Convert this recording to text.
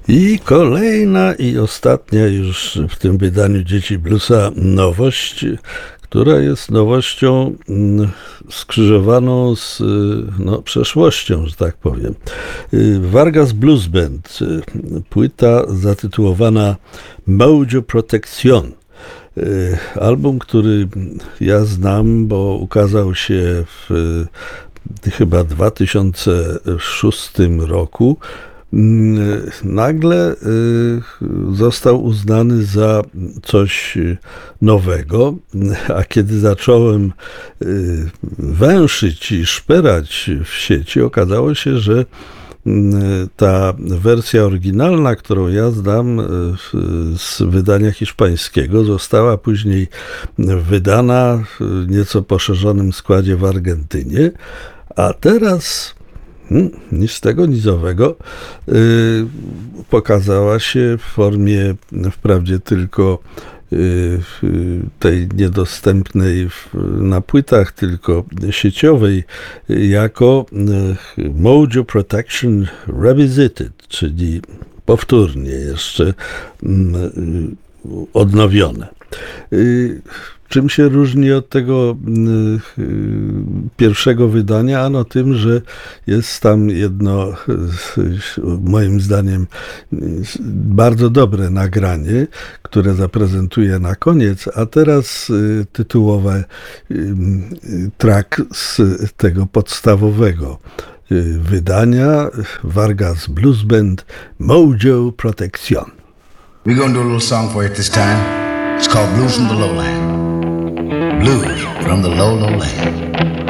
I kolejna i ostatnia już w tym wydaniu Dzieci Bluesa nowość, która jest nowością skrzyżowaną z przeszłością, że tak powiem. Vargas Blues Band, płyta zatytułowana Mojo Protection. Album, który ja znam, bo ukazał się w chyba 2006 roku. Nagle został uznany za coś nowego, a kiedy zacząłem węszyć i szperać w sieci, okazało się, że ta wersja oryginalna, którą ja znam z wydania hiszpańskiego, została później wydana w nieco poszerzonym składzie w Argentynie, a teraz nic z tego, nic owego, pokazała się w formie wprawdzie tylko tej niedostępnej na płytach, tylko sieciowej, jako Mojo Protection Revisited, czyli powtórnie jeszcze odnowione. Czym się różni od tego pierwszego wydania? Ano tym, że jest tam jedno, moim zdaniem, bardzo dobre nagranie, które zaprezentuję na koniec, a teraz tytułowy track z tego podstawowego wydania Vargas Blues Band Mojo Protection. We're gonna do a little song for you this time. It's called Blues from the Lowland. Blues from the low, low land.